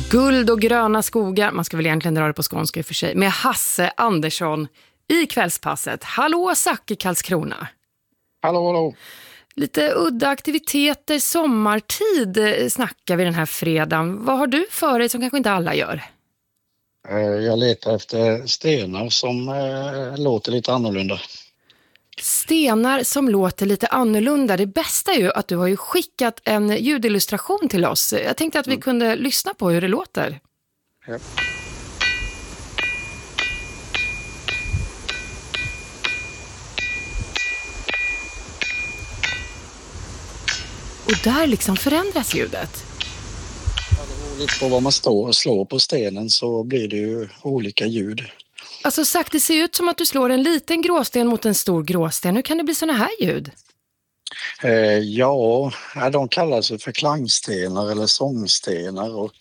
Guld och gröna skogar, man ska väl egentligen dra det på skånska i och för sig, med Hasse Andersson i Kvällspasset. Hallå Zack i Karlskrona. Hallå, hallå. Lite udda aktiviteter, sommartid snackar vi den här fredagen. Vad har du för dig som kanske inte alla gör? Jag letar efter stenar som låter lite annorlunda. Stenar som låter lite annorlunda. Det bästa är ju att du har ju skickat en ljudillustration till oss. Jag tänkte att vi kunde lyssna på hur det låter. Ja. Och där liksom förändras ljudet. Det beror lite på vad man står och slår på stenen så blir det ju olika ljud. Alltså sagt, det ser ut som att du slår en liten gråsten mot en stor gråsten. Hur kan det bli såna här ljud? Ja, de kallas för klangstenar eller sångstenar och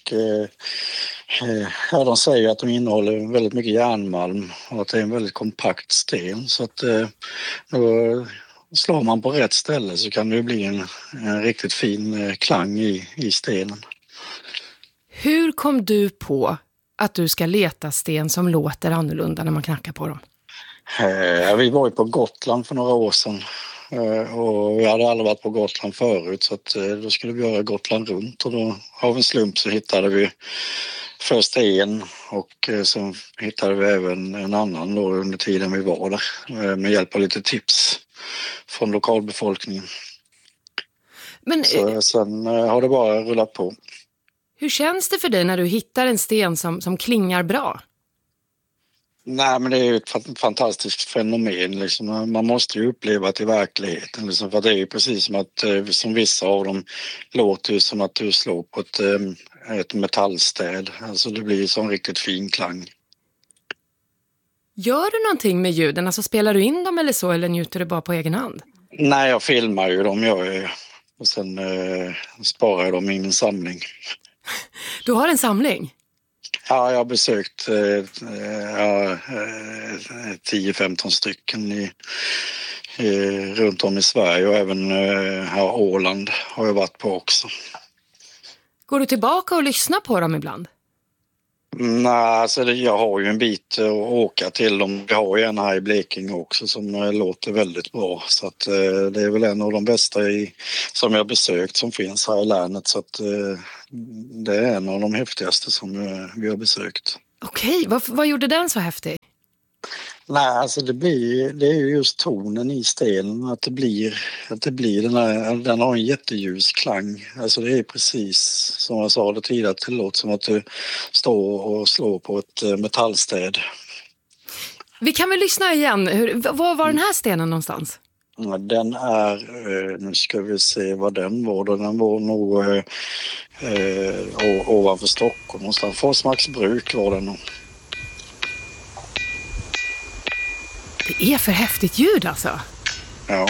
de säger att de innehåller väldigt mycket järnmalm och att det är en väldigt kompakt sten. Så att då slår man på rätt ställe så kan det bli en riktigt fin klang i stenen. Hur kom du på att du ska leta sten som låter annorlunda när man knackar på dem? Vi var ju på Gotland för några år sedan och vi hade aldrig varit på Gotland förut så att då skulle vi göra Gotland runt och då av en slump så hittade vi först en och så hittade vi även en annan då under tiden vi var där med hjälp av lite tips från lokalbefolkningen. Men så sen har det bara rullat på. hur känns det för dig när du hittar en sten som klingar bra? Nej, men det är ju ett fantastiskt fenomen. Liksom. Man måste ju uppleva det i verkligheten. Liksom, för det är ju precis som att som vissa av dem låter som att du slår på ett metallstäd. Alltså det blir så en riktigt fin klang. Gör du någonting med ljuden? Alltså spelar du in dem eller så eller njuter du bara på egen hand? Nej, jag filmar ju dem och sen sparar jag dem i min samling. Du har en samling? Ja, jag har besökt 10-15 stycken runt om i Sverige och även Åland har jag varit på också. Går du tillbaka och lyssnar på dem ibland? Nej, alltså jag har ju en bit att åka till dem. Jag har ju en här i Blekinge också som låter väldigt bra. Så att det är väl en av de bästa som jag besökt som finns här i länet. Så att det är en av de häftigaste som vi har besökt. Okej, vad gjorde den så häftig? Nej, alltså det är ju just tonen i stenen, att det blir den har en jätteljus klang. Alltså det är precis som jag sa det tidigare, det låter som att du står och slår på ett metallstäd. Vi kan väl lyssna igen. Var var den här stenen någonstans? Ja, den är, nu ska vi se vad den var då. Den var nog ovanför Stockholm någonstans. Forsmarksbruk var den nog. Det är för häftigt ljud alltså. Ja.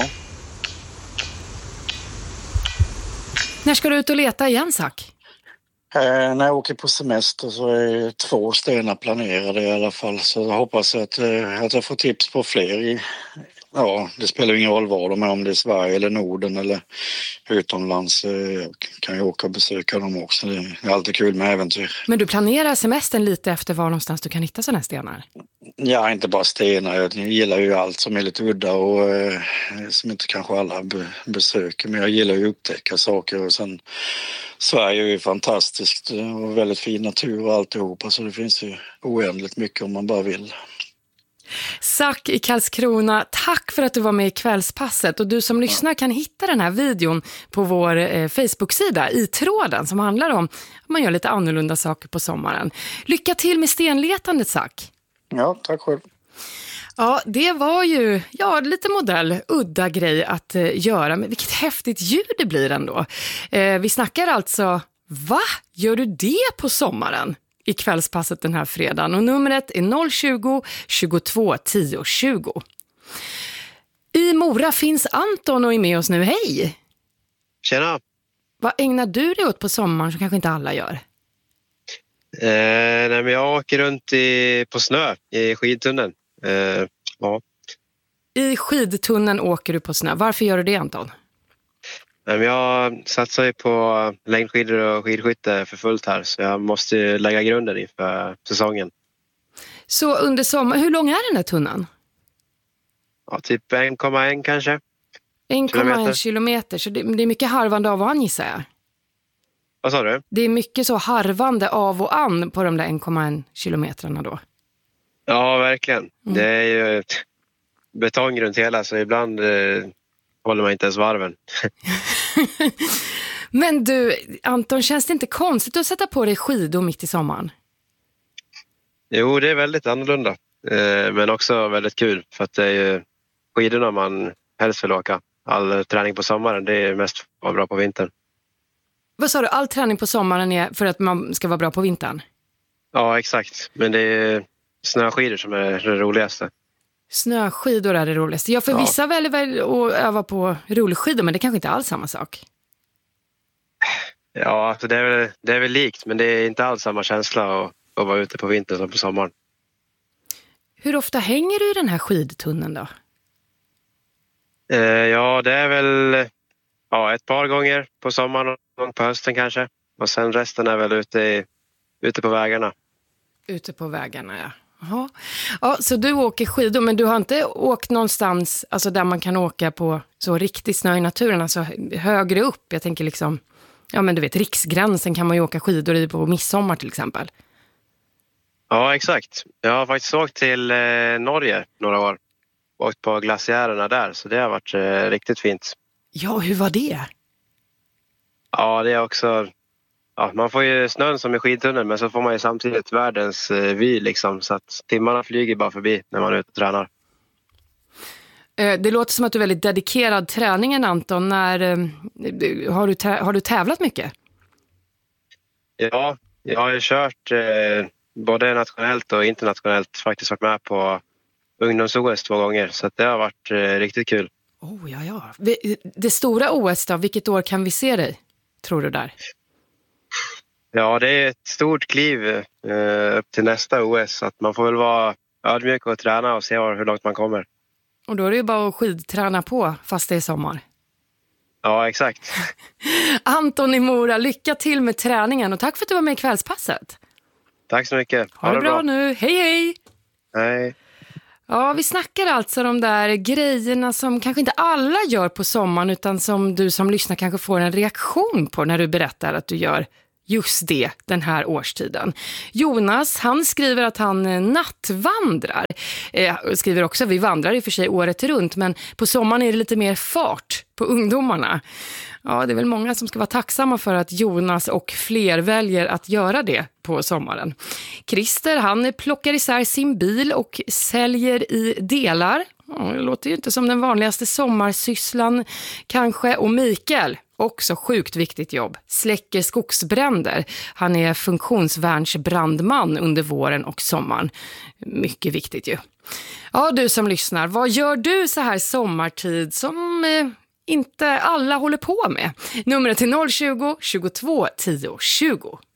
När ska du ut och leta igen, Zack? När jag åker på semester så är 2 stenar planerade i alla fall. Så jag hoppas att jag får tips på fler. Ja, det spelar ingen roll var de är, om det är Sverige eller Norden eller utomlands. Kan jag åka och besöka dem också. Det är alltid kul med äventyr. Men du planerar semestern lite efter var någonstans du kan hitta såna här stenar? Ja, inte bara stenar. Jag gillar ju allt som är lite udda och som inte kanske alla besöker. Men jag gillar ju att upptäcka saker och sen Sverige är ju fantastiskt och väldigt fin natur och alltihopa. Så det finns ju oändligt mycket om man bara vill. Zack i Karlskrona, tack för att du var med i Kvällspasset. Och du som lyssnar kan hitta den här videon på vår Facebook-sida i tråden som handlar om att man gör lite annorlunda saker på sommaren. Lycka till med stenletandet, Zack. Ja, tack själv. Ja, det var ju lite udda grej att göra. Men vilket häftigt ljud det blir ändå. Vi snackar alltså, gör du det på sommaren? I Kvällspasset den här fredagen. Och numret är 020 22 10 20. I Mora finns Anton och är med oss nu. Hej! Tjena! Vad ägnar du dig åt på sommaren som kanske inte alla gör? Nej, men jag åker runt på snö i skidtunneln. Ja. I skidtunneln åker du på snö. Varför gör du det, Anton? Men jag satsar ju på längdskidor och skidskytte för fullt här. Så jag måste ju lägga grunden inför säsongen. Så under sommar, hur lång är den där tunnan? Ja, typ 1,1 kanske. 1,1 kilometer, så det är mycket harvande av och an, gissar jag. Vad sa du? Det är mycket så harvande av och an på de där 1,1 kilometrarna då. Ja, verkligen. Det är ju ett betong runt hela, så ibland håller man inte ens varven. Men du, Anton, känns det inte konstigt att sätta på dig skidor mitt i sommaren? Jo, det är väldigt annorlunda. Men också väldigt kul, för att det är ju skidorna man helst vill åka. All träning på sommaren, det är mest vara bra på vintern. Vad sa du, all träning på sommaren är för att man ska vara bra på vintern? Ja, exakt. Men det är snöskidor som är det roligaste. Snöskidor är det roligaste. Ja, för vissa väljer väl att öva på rullskidor, men det kanske inte alls samma sak. Ja, alltså det är väl likt, men det är inte alls samma känsla att vara ute på vintern som på sommaren. Hur ofta hänger du i den här skidtunneln då? Ja, det är väl ett par gånger på sommaren och en gång på hösten kanske. Och sen resten är väl ute på vägarna. Ute på vägarna, ja. Jaha. Ja, så du åker skidor, men du har inte åkt någonstans alltså där man kan åka på så riktigt snö i naturen, alltså högre upp. Jag tänker liksom, ja men du vet, Riksgränsen kan man ju åka skidor i på midsommar till exempel. Ja, exakt. Jag har faktiskt åkt till Norge några år. Åkt på glaciärerna där, så det har varit riktigt fint. Ja, hur var det? Ja, det är också... Ja, man får ju snön som i skidtunneln, men så får man ju samtidigt världens vy liksom, så att timmarna flyger bara förbi när man är ute och tränar. Det låter som att du är väldigt dedikerad träningen, Anton. Har du tävlat mycket? Ja, jag har ju kört både nationellt och internationellt, faktiskt varit med på ungdoms-OS 2 gånger, så att det har varit riktigt kul. Ja. Det stora OS då, vilket år kan vi se dig, tror du där? Ja, det är ett stort kliv upp till nästa OS, så att man får väl vara ödmjuk och träna och se hur långt man kommer. Och då är det ju bara att skidträna på fast det är sommar. Ja, exakt. Anton i Mora, lycka till med träningen och tack för att du var med i Kvällspasset. Tack så mycket. Ha det bra nu. Hej! Hej. Ja, vi snackar alltså de där grejerna som kanske inte alla gör på sommaren, utan som du som lyssnar kanske får en reaktion på när du berättar att du gör just det den här årstiden. Jonas, han skriver att han nattvandrar. Skriver också, vi vandrar i för sig året runt, men på sommaren är det lite mer fart på ungdomarna. Ja, det är väl många som ska vara tacksamma för att Jonas och fler väljer att göra det på sommaren. Christer, han plockar isär sin bil och säljer i delar. Det låter ju inte som den vanligaste sommarsysslan kanske. Och Mikael, också sjukt viktigt jobb, släcker skogsbränder. Han är funktionsvärnsbrandman under våren och sommaren. Mycket viktigt ju. Ja, du som lyssnar, vad gör du så här sommartid som inte alla håller på med? Numret är 020 22 10 20.